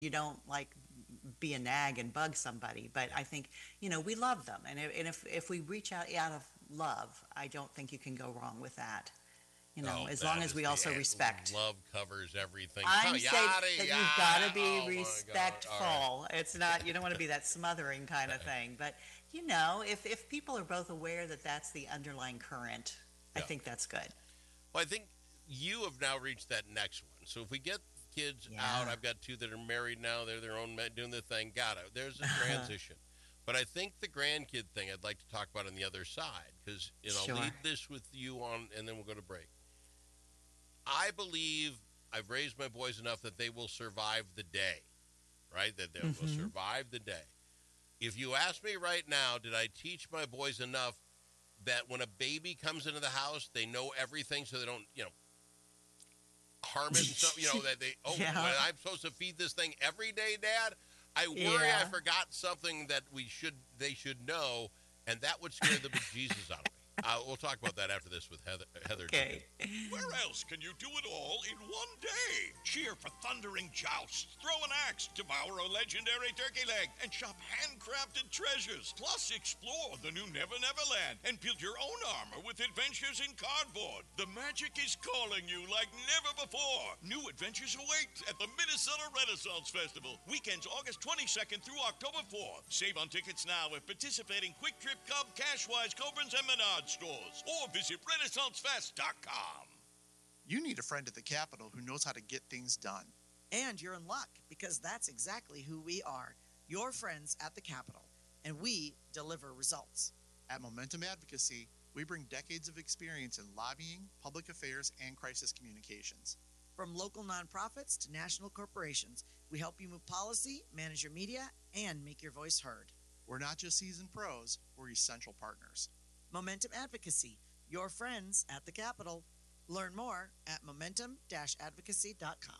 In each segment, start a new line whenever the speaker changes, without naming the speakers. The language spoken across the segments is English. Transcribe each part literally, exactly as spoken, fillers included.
you don't like be a nag and bug somebody, but I think, you know, we love them. And if, and if, if we reach out out of love, I don't think you can go wrong with that. You know,
Oh,
as
that
long as
is
we
the
also
a-
respect.
Love covers everything.
I'm
Oh,
saying
yada,
that
yada.
you've got to be
Oh, my God.
respectful.
All right.
It's not, you don't want to be that smothering kind of thing. But, you know, if, if people are both aware that that's the underlying current, I
Yeah.
think that's good.
Well, I think you have now reached that next one. So if we get kids
Yeah.
out, I've got two that are married now. They're their own, men, doing their thing. Got it. There's a transition. But I think the grandkid thing I'd like to talk about on the other side, because, you know,
Sure.
I'll lead this with you on, and then we'll go to break. I believe I've raised my boys enough that they will survive the day, right? That they will
Mhm.
survive the day. If you ask me right now, did I teach my boys enough that when a baby comes into the house, they know everything so they don't, you know, harm it and stuff, you know, that they, oh,
Yeah.
well, I'm supposed to feed this thing every day, Dad? I worry
Yeah.
I forgot something that we should, they should know, and that would scare the bejesus out of me. Uh, we'll talk about that after this with Heather. Heather
Okay.
Where else can you do it all in one day? Cheer for thundering jousts, throw an axe, devour a legendary turkey leg, and shop handcrafted treasures. Plus, explore the new Never Never Land and build your own armor with adventures in cardboard. The magic is calling you like never before. New adventures await at the Minnesota Renaissance Festival. Weekends August twenty-second through October fourth. Save on tickets now at participating Quick Trip, Cub, Cashwise, Coburn's, and Menard stores, or visit renaissance fest dot com.
You need a friend at the Capitol who knows how to get things done.
And you're in luck, because that's exactly who we are, your friends at the Capitol, and we deliver results.
At Momentum Advocacy, we bring decades of experience in lobbying, public affairs, and crisis communications.
From local nonprofits to national corporations, we help you move policy, manage your media, and make your voice heard.
We're not just seasoned pros, we're essential partners.
Momentum Advocacy, your friends at the Capitol. Learn more at momentum dash advocacy dot com.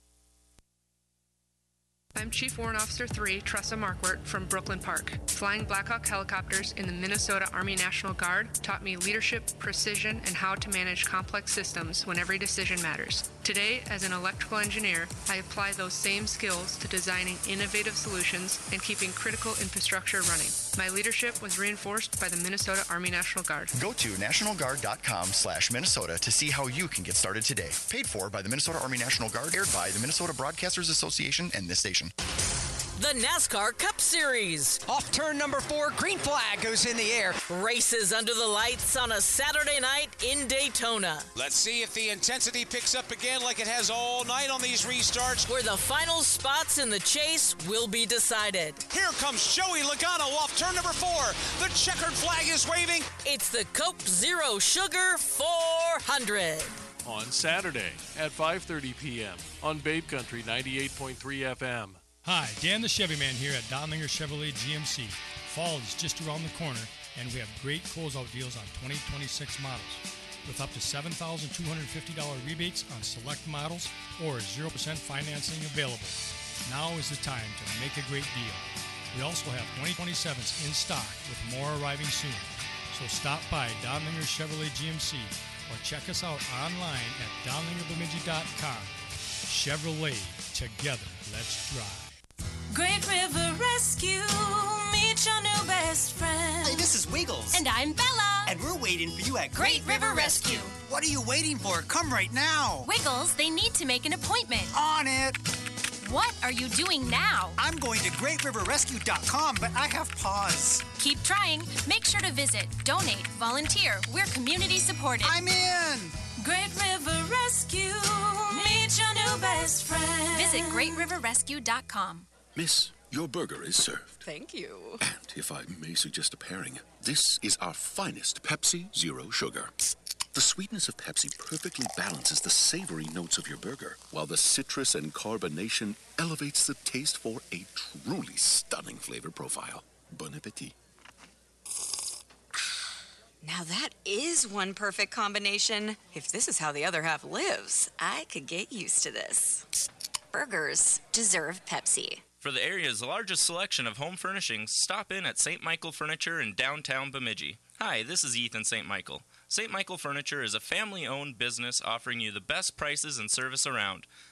I'm Chief Warrant Officer three, Tressa Markwart from Brooklyn Park. Flying Blackhawk helicopters in the Minnesota Army National Guard taught me leadership, precision, and how to manage complex systems when every decision matters. Today, as an electrical engineer, I apply those same skills to designing innovative solutions and keeping critical infrastructure running. My leadership was reinforced by the Minnesota Army National Guard.
Go to national guard dot com slash Minnesota to see how you can get started today. Paid for by the Minnesota Army National Guard, aired by the Minnesota Broadcasters Association and this station.
The NASCAR Cup Series.
Off turn number four, green flag goes in the air.
Races under the lights on a Saturday night in Daytona.
Let's see if the intensity picks up again like it has all night on these restarts.
Where the final spots in the chase will be decided.
Here comes Joey Logano off turn number four. The checkered flag is waving.
It's the Coke Zero Sugar four hundred.
On Saturday at five thirty p.m. on Babe Country ninety-eight point three F M.
Hi, Dan the Chevy Man here at Donlinger Chevrolet G M C. Fall is just around the corner, and we have great closeout deals on twenty twenty-six models, with up to seven thousand two hundred fifty dollars rebates on select models or zero percent financing available. Now is the time to make a great deal. We also have twenty twenty-sevens in stock, with more arriving soon. So stop by Donlinger Chevrolet G M C or check us out online at donlinger bemidji dot com. Chevrolet, together, let's drive.
Great River Rescue, meet your new best friend.
Hey, this is Wiggles.
And I'm Bella.
And we're waiting for you at
Great, Great River, River Rescue. Rescue.
What are you waiting for? Come right now.
Wiggles, they need to make an appointment.
On it.
What are you doing now?
I'm going to great river rescue dot com, but I have pause.
Keep trying. Make sure to visit, donate, volunteer. We're community supported.
I'm in.
Great River Rescue, meet your new best friend. Visit great river rescue dot com.
Miss, your burger is served.
Thank you.
And if I may suggest a pairing, this is our finest Pepsi Zero Sugar. The sweetness of Pepsi perfectly balances the savory notes of your burger, while the citrus and carbonation elevates the taste for a truly stunning flavor profile. Bon appetit.
Now that is one perfect combination. If this is how the other half lives, I could get used to this. Burgers deserve Pepsi.
For the area's largest selection of home furnishings, stop in at Saint Michael Furniture in downtown Bemidji. Hi, this is Ethan Saint Michael. Saint Michael Furniture is a family-owned business offering you the best prices and service around.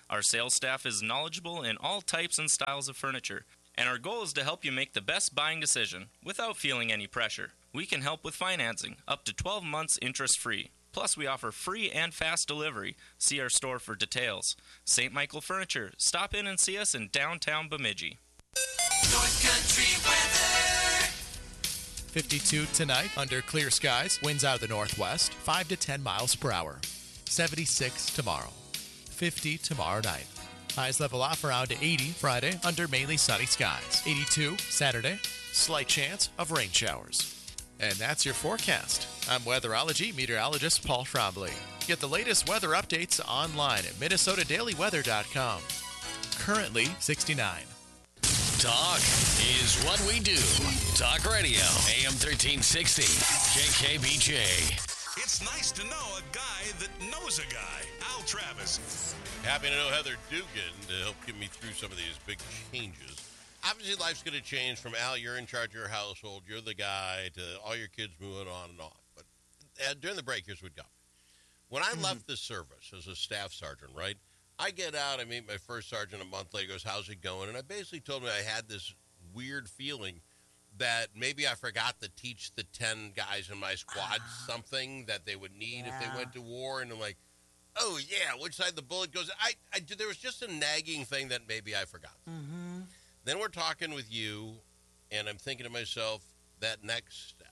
Our sales staff is knowledgeable in all types and styles of furniture, and our goal is to help you make the best buying decision without feeling any pressure. We can help with financing, up to twelve months interest-free. Plus, we offer free and fast delivery. See our store for details. Saint Michael Furniture. Stop in and see us in downtown Bemidji.
North Country weather.
fifty-two tonight under clear skies. Winds out of the northwest, five to ten miles per hour. seventy-six tomorrow. fifty tomorrow night. Highs level off around eighty Friday under mainly sunny skies. eighty-two Saturday. Slight chance of rain showers. And that's your forecast. I'm weatherology meteorologist Paul Trombley. Get the latest weather updates online at minnesota daily weather dot com. Currently sixty-nine.
Talk is what we do. Talk Radio, A M thirteen sixty, K K B J.
It's nice to know a guy that knows a guy. Al Travis.
Happy to know Heather Dugan to help get me through some of these big changes. Obviously, life's going to change from, Al, you're in charge of your household, you're the guy, to all your kids moving on and on. But uh, during the break, here's what we got. When I mm-hmm. left the service as a staff sergeant, right, I get out, I meet my first sergeant a month later, goes, how's it going? And I basically told him I had this weird feeling that maybe I forgot to teach the ten guys in my squad something that they would need yeah. if they went to war. And I'm like, oh, yeah, which side the bullet goes? I, I, there was just a nagging thing that maybe I forgot.
Mm-hmm.
Then we're talking with you, and I'm thinking to myself, that next step.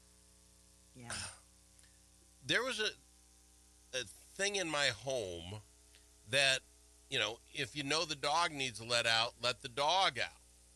Yeah.
There was a, a thing in my home that, you know, if you know the dog needs let out, let the dog out.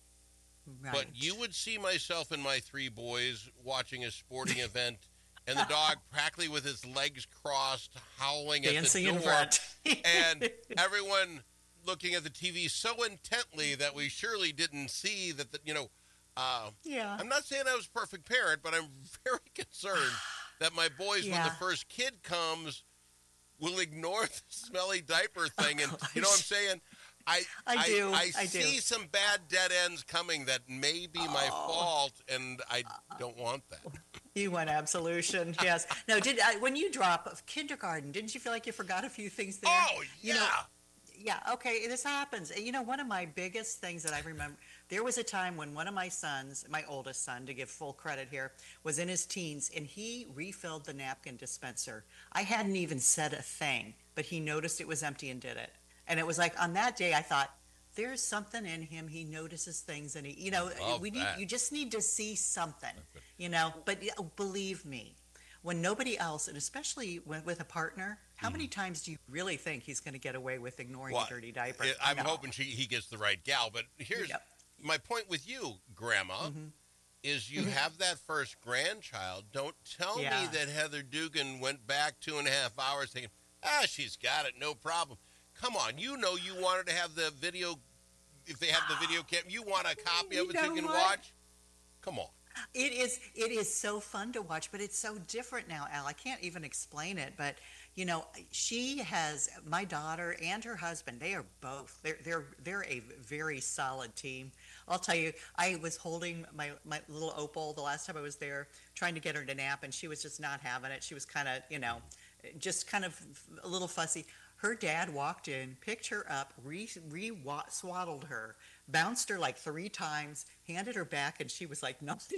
Right.
But you would see myself and my three boys watching a sporting event, and the dog practically with his legs crossed, howling
Dancing
at the
in
door,
front.
and everyone looking at the T V so intently that we surely didn't see that, the, you know, uh,
yeah.
I'm not saying I was a perfect parent, but I'm very concerned that my boys, yeah. when the first kid comes, will ignore the smelly diaper thing. And
Gosh.
you know what I'm saying? I,
I do.
I, I,
I
see
do.
some bad dead ends coming that may be my
oh.
fault, and I don't want that.
You want absolution, yes. No, did I, when you drop kindergarten, didn't you feel like you forgot a few things there?
Oh, yeah.
You know, yeah, okay, this happens. You know, one of my biggest things that I remember, there was a time when one of my sons, my oldest son, to give full credit here, was in his teens, and he refilled the napkin dispenser. I hadn't even said a thing, but he noticed it was empty and did it. And it was like, on that day, I thought, there's something in him. He notices things, and he, you know,
Love
we need,
that.
you just need to see something, you know. But yeah, believe me, when nobody else, and especially when, with a partner, how mm. many times do you really think he's going to get away with ignoring
well,
a dirty diaper?
It, I'm
no.
hoping she, he gets the right gal. But here's
yep.
my point with you, Grandma,
mm-hmm.
is you have that first grandchild. Don't tell
yeah.
me that Heather Dugan went back two and a half hours thinking, ah, she's got it, no problem. Come on, you know you wanted to have the video, if they have the video cam, you want a copy of it so you can
what?
watch? Come on.
It is it is so fun to watch, but it's so different now, Al. I can't even explain it, but you know, she has, my daughter and her husband, they are both, they're they're they're a very solid team. I'll tell you, I was holding my, my little Opal the last time I was there, trying to get her to nap, and she was just not having it. She was kind of, you know, just kind of a little fussy. Her dad walked in, picked her up, re, re swaddled her, bounced her like three times, handed her back, and she was like, nothing.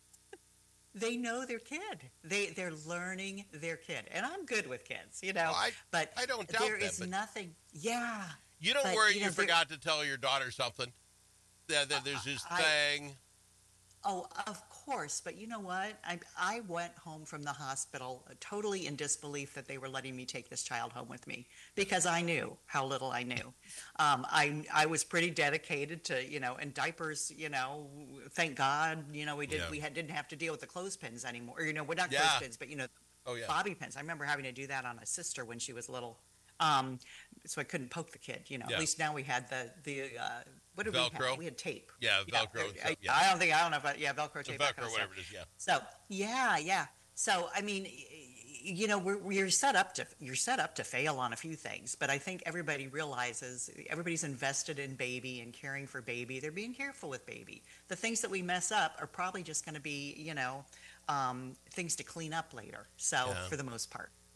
They know their kid. They they're learning their kid, and I'm good with kids, you know.
Well, I,
but
I don't doubt
there
that,
is
but
nothing. Yeah.
You don't
but,
worry.
You,
You,
know,
forgot to tell your daughter something. That that there's this
I-
thing.
Oh, of course. But you know what? I I went home from the hospital totally in disbelief that they were letting me take this child home with me, because I knew how little I knew. Um, I I was pretty dedicated to, you know, and diapers, you know, thank God, you know, we did
Yeah.
we had, didn't have to deal with the clothespins anymore. Or, you know, well, not
Yeah.
clothespins, but you know,
Oh yeah.
bobby pins. I remember having to do that on my sister when she was little. Um, so I couldn't poke the kid, you know.
Yeah.
At least now we had the the uh, what did we
Velcro?
have? We had tape.
Yeah, Velcro.
I,
stuff, yeah.
I don't think I don't know if I, yeah Velcro
The
tape. that kind
Velcro,
of
whatever
stuff.
it is. Yeah.
So yeah, yeah. So I mean, you know, we're we're set up to you're set up to fail on a few things, but I think everybody realizes everybody's invested in baby and caring for baby. They're being careful with baby. The things that we mess up are probably just going to be, you know, um, things to clean up later. So
Yeah.
for the most part.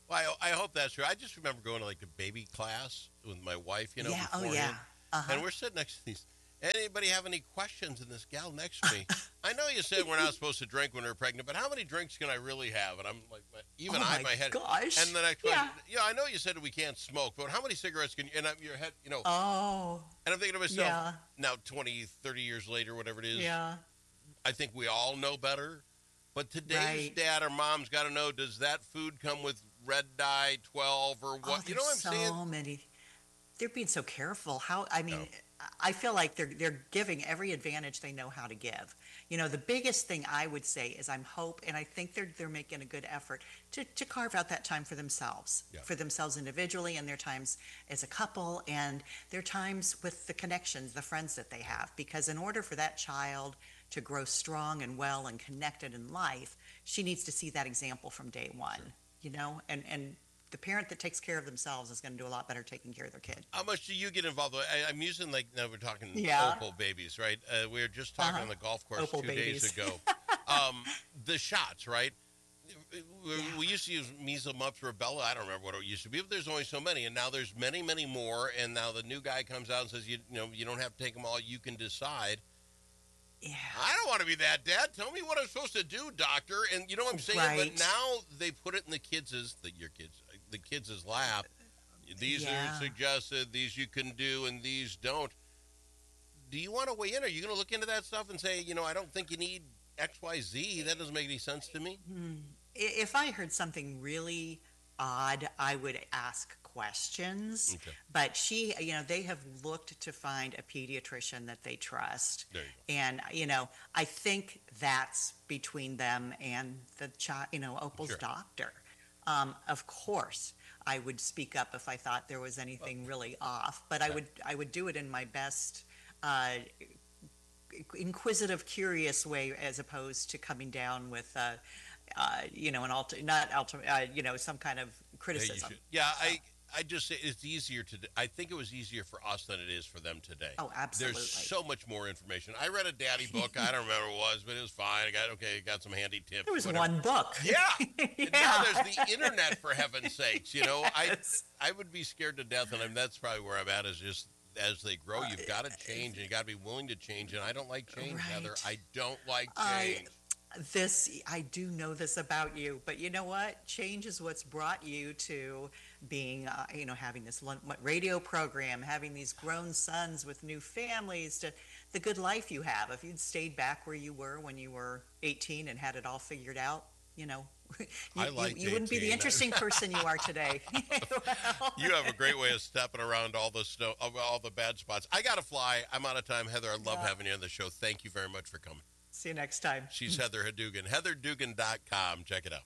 Well, I, I hope that's true. I just remember going to like a baby class with my wife, you know.
Yeah, oh,
beforehand.
yeah. Uh-huh.
And we're sitting next to these. Anybody have any questions? And this gal next to me, I know you said we're not supposed to drink when we're pregnant, but how many drinks can I really have? And I'm like, even
oh
I,
my
my head.
gosh.
And the next
yeah.
question, yeah, I know you said we can't smoke, but how many cigarettes can you, and I'm, your head, you know.
Oh.
And I'm thinking to myself,
yeah.
now twenty, thirty years later, whatever it is.
Yeah.
I think we all know better. But today's
right.
dad or mom's got to know, does that food come with red dye twelve or what?
Oh,
you know what I'm
so
saying?
So many. They're being so careful. How, I mean,
No.
I feel like they're they're giving every advantage they know how to give. You know, the biggest thing I would say is I'm hope, and I think they're they're making a good effort to, to carve out that time for themselves,
yeah.
for themselves individually, and their times as a couple, and their times with the connections, the friends that they have. Because in order for that child to grow strong and well and connected in life, she needs to see that example from day one. Sure. You know, and and. The parent that takes care of themselves is going to do a lot better taking care of their kid.
How much do you get involved? I, I'm using, like, now we're talking
yeah.
Opal babies, right? Uh, we were just talking
uh-huh.
on the golf course
Opal
two
babies.
days ago. um, the shots, right? We,
yeah.
we used to use measles, mumps, rubella. I don't remember what it used to be, but there's only so many. And now there's many, many more. And now the new guy comes out and says, you, you know, you don't have to take them all. You can decide.
Yeah.
I don't want to be that dad. Tell me what I'm supposed to do, doctor. And you know what I'm saying?
Right.
But now they put it in the kids' the your kids the kids' lap. These
yeah.
are suggested. These you can do, and these don't. Do you want to weigh in? Are you going to look into that stuff and say, you know, I don't think you need X, Y, Z? That doesn't make any sense to me.
Hmm. If I heard something really odd, I would ask questions.
Okay.
But she, you know, they have looked to find a pediatrician that they trust.
There you go.
And, you know, I think that's between them and the child, you know, Opal's
Sure.
doctor. Um, of course, I would speak up if I thought there was anything really off, but I would I would do it in my best uh, inquisitive, curious way, as opposed to coming down with, uh, uh, you know, an alter, not alter, uh, you know, some kind of
Hey, you
criticism.
should- yeah, I I just say it's easier to. I think it was easier for us than it is for them today.
Oh, absolutely.
There's so much more information. I read a daddy book. I don't remember what it was, but it was fine. I got okay. Got some handy tips.
There was
whatever.
one book.
Yeah.
yeah.
And now there's the internet, for heaven's sakes. You know,
Yes.
I I would be scared to death, and I'm, that's probably where I'm at. Is just as they grow, you've got to change, and you got to be willing to change. And I don't like change,
Right.
Heather. I don't like
I-
change.
This, I do know this about you, but you know what? Change is what's brought you to being, uh, you know, having this lun- radio program, having these grown sons with new families, to the good life you have. If you'd stayed back where you were when you were eighteen and had it all figured out, you know, you,
I
you-
liked
you, wouldn't be the
eighteen.
interesting person you are today. Well,
You have a great way of stepping around all the snow, all the bad spots. I got to fly. I'm out of time. Heather, I love
Yeah.
having you on the show. Thank you very much for coming.
see you next time.
She's Heather Hadugan. heather dugan dot com. Check it out.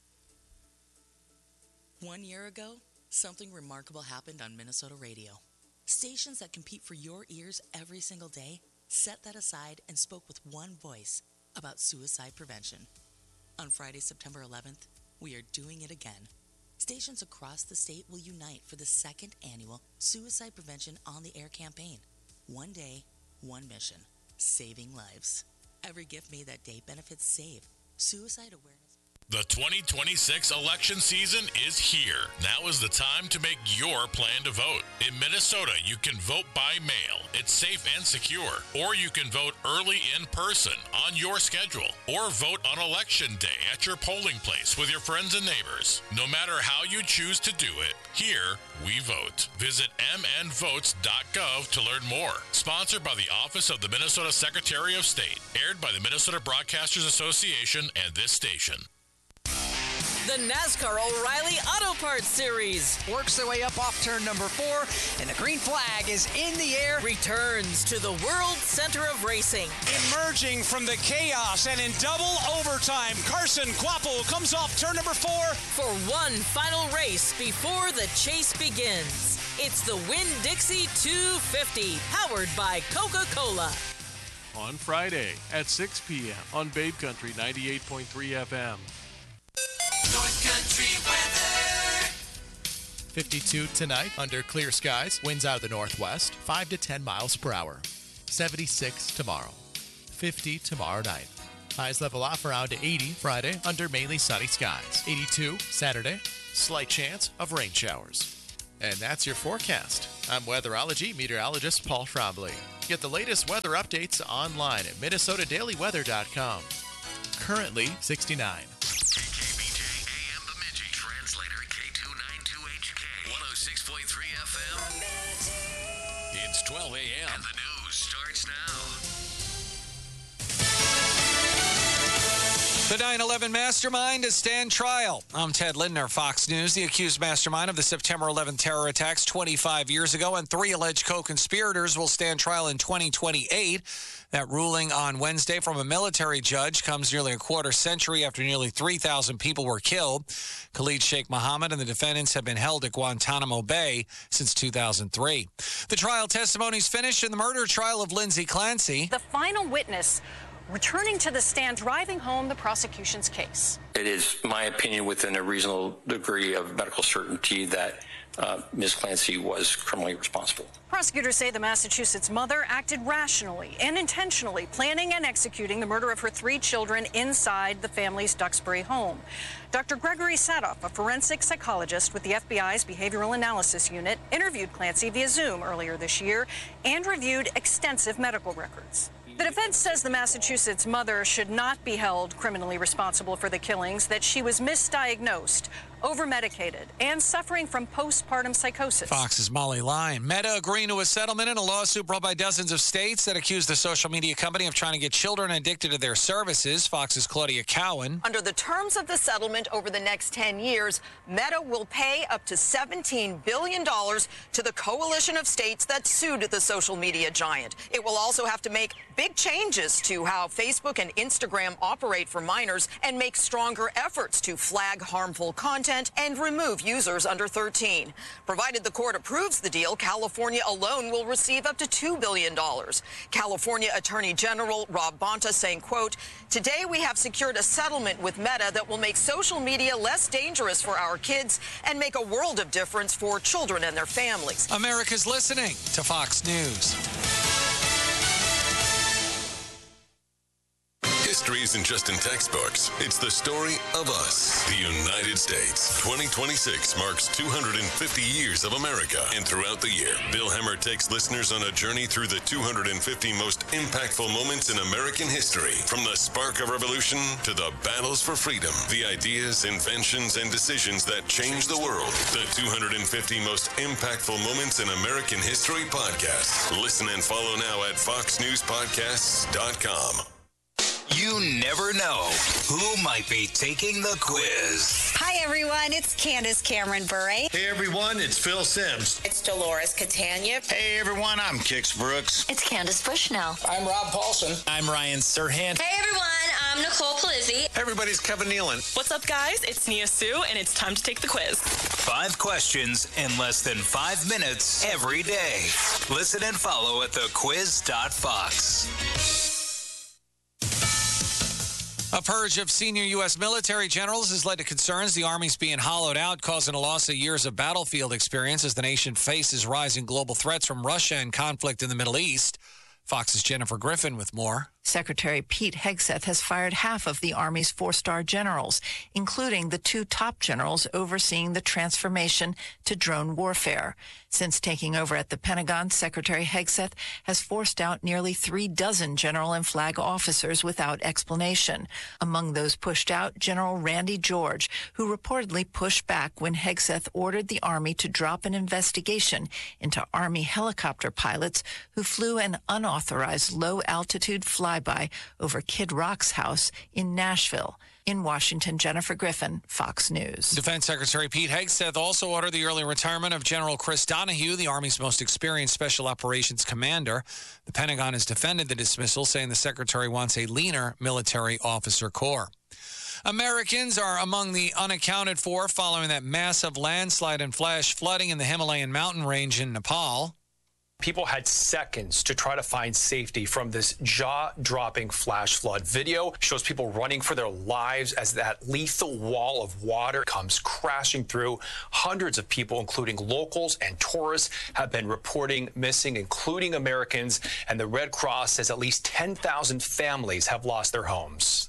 One year ago, something remarkable happened on Minnesota radio. Stations that compete for your ears every single day set that aside and spoke with one voice about suicide prevention. On Friday, September eleventh, we are doing it again. Stations across the state will unite for the second annual Suicide Prevention on the Air campaign. One day, one mission, saving lives. Every gift made that day benefits SAVE, suicide awareness.
The twenty twenty-six election season is here. Now is the time to make your plan to vote. In Minnesota, you can vote by mail. It's safe and secure. Or you can vote early in person on your schedule. Or vote on election day at your polling place with your friends and neighbors. No matter how you choose to do it, here we vote. Visit m n votes dot gov to learn more. Sponsored by the Office of the Minnesota Secretary of State. Aired by the Minnesota Broadcasters Association and this station.
The NASCAR O'Reilly Auto Parts Series
Works their way up off turn number four, and the green flag is in the air.
returns to the World Center of Racing.
Emerging from the chaos and in double overtime, Carson Quappo comes off turn number four.
For one final race before the chase begins. It's the Winn-Dixie two fifty, powered by Coca-Cola.
On Friday at six p.m. on Babe Country ninety-eight point three F M.
North Country weather.
fifty-two tonight under clear skies. Winds out of the northwest, five to ten miles per hour. seventy-six tomorrow. fifty tomorrow night. Highs level off around eighty Friday under mainly sunny skies. eighty-two Saturday. Slight chance of rain showers. And that's your forecast. I'm weatherology meteorologist Paul Trombley. Get the latest weather updates online at minnesota daily weather dot com. Currently sixty-nine.
K K B J A M Bemidji. Translator K two ninety-two H K. one oh six point three F M. It's twelve a.m. and the news starts now.
The nine eleven mastermind is stand trial. I'm Ted Lindner, Fox News. The accused mastermind of the September eleventh terror attacks twenty-five years ago and three alleged co-conspirators will stand trial in twenty twenty-eight. That ruling on Wednesday from a military judge comes nearly a quarter century after nearly three thousand people were killed. Khalid Sheikh Mohammed and the defendants have been held at Guantanamo Bay since two thousand three. The trial testimonies finished in the murder trial of Lindsay Clancy.
The final witness returning to the stand, driving home the prosecution's case.
It is my opinion within a reasonable degree of medical certainty that uh, Miz Clancy was criminally responsible.
Prosecutors say the Massachusetts mother acted rationally and intentionally, planning and executing the murder of her three children inside the family's Duxbury home. Doctor Gregory Sadoff, a forensic psychologist with the F B I's Behavioral Analysis Unit, interviewed Clancy via Zoom earlier this year and reviewed extensive medical records. The defense says the Massachusetts mother should not be held criminally responsible for the killings, that she was misdiagnosed, over-medicated, and suffering from postpartum psychosis.
Fox's Molly Lyon. Meta agreeing to a settlement in a lawsuit brought by dozens of states that accused the social media company of trying to get children addicted to their services. Fox's Claudia Cowan.
Under the terms of the settlement over the next ten years, Meta will pay up to seventeen billion dollars to the coalition of states that sued the social media giant. It will also have to make big changes to how Facebook and Instagram operate for minors and make stronger efforts to flag harmful content and remove users under thirteen. Provided the court approves the deal, California alone will receive up to two billion dollars. California Attorney General Rob Bonta saying, quote, "Today we have secured a settlement with Meta that will make social media less dangerous for our kids and make a world of difference for children and their families."
America's listening to Fox News.
History isn't just in textbooks. It's the story of us, the United States. twenty twenty-six marks two hundred fifty years of America. And throughout the year, Bill Hemmer takes listeners on a journey through the two hundred fifty most impactful moments in American history. From the spark of revolution to the battles for freedom, the ideas, inventions, and decisions that changed the world. The two hundred fifty most impactful moments in American history podcast. Listen and follow now at fox news podcasts dot com.
You never know who might be taking the quiz.
Hi, everyone. It's Candace Cameron Bure.
Hey, everyone. It's Phil Sims.
It's Dolores Catania.
Hey, everyone. I'm Kix Brooks.
It's Candace Bushnell.
I'm Rob Paulson.
I'm Ryan Serhant.
Hey, everyone. I'm Nicole Polizzi.
Everybody's Kevin Nealon.
What's up, guys? It's Nia Sue, and it's time to take the quiz.
Five questions in less than five minutes every day. Listen and follow at the quiz dot fox.
A purge of senior U S military generals has led to concerns the Army's being hollowed out, causing a loss of years of battlefield experience as the nation faces rising global threats from Russia and conflict in the Middle East. Fox's Jennifer Griffin with more.
Secretary Pete Hegseth has fired half of the Army's four-star generals, including the two top generals overseeing the transformation to drone warfare. Since taking over at the Pentagon, Secretary Hegseth has forced out nearly three dozen general and flag officers without explanation. Among those pushed out, General Randy George, who reportedly pushed back when Hegseth ordered the Army to drop an investigation into Army helicopter pilots who flew an unauthorized low-altitude flyby over Kid Rock's house in Nashville. In Washington, Jennifer Griffin, Fox News.
Defense Secretary Pete Hegseth also ordered the early retirement of General Chris Donahue, the Army's most experienced special operations commander. The Pentagon has defended the dismissal, saying the secretary wants a leaner military officer corps. Americans are among the unaccounted for following that massive landslide and flash flooding in the Himalayan mountain range in Nepal.
People had seconds to try to find safety from this jaw-dropping flash flood. Video shows people running for their lives as that lethal wall of water comes crashing through. Hundreds of people, including locals and tourists, have been reporting missing, including Americans, and the Red Cross says at least ten thousand families have lost their homes.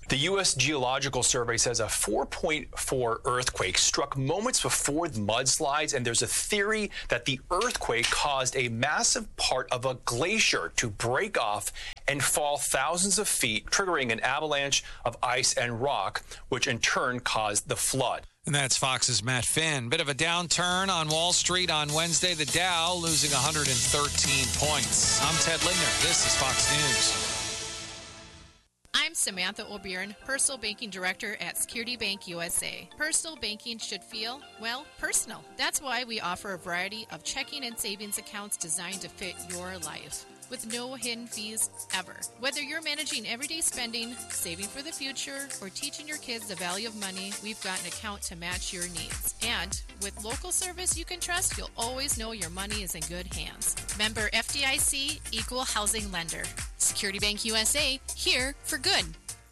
The U S Geological Survey says a four point four earthquake struck moments before the mudslides, and there's a theory that the earthquake caused a massive part of a glacier to break off and fall thousands of feet, triggering an avalanche of ice and rock, which in turn caused the flood.
And that's Fox's Matt Finn. Bit of a downturn on Wall Street on Wednesday. The Dow losing one hundred thirteen points. I'm Ted Lindner. This is Fox News.
I'm Samantha O'Byrne, Personal Banking Director at Security Bank U S A. Personal banking should feel, well, personal. That's why we offer a variety of checking and savings accounts designed to fit your life, with no hidden fees ever. Whether you're managing everyday spending, saving for the future, or teaching your kids the value of money, we've got an account to match your needs. And with local service you can trust, you'll always know your money is in good hands. Member F D I C, Equal Housing Lender. Security Bank U S A, here for good.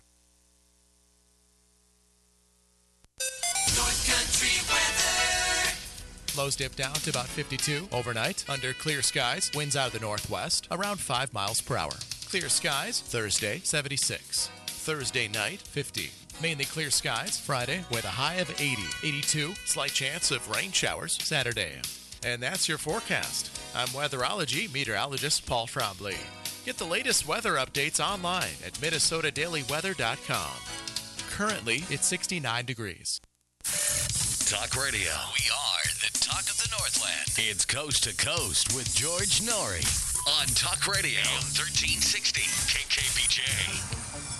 North Country weather.
Lows dip down to about fifty-two overnight under clear skies. Winds out of the northwest around five miles per hour. Clear skies Thursday, seventy-six. Thursday night, fifty. Mainly clear skies Friday with a high of eighty. eighty-two, slight chance of rain showers Saturday. And that's your forecast. I'm weatherology meteorologist Paul Trombley. Get the latest weather updates online at Minnesota Daily Weather dot com. Currently, it's sixty-nine degrees.
Talk Radio. We are the talk of the Northland. It's Coast to Coast with George Norrie on Talk Radio. A M thirteen sixty K K B J.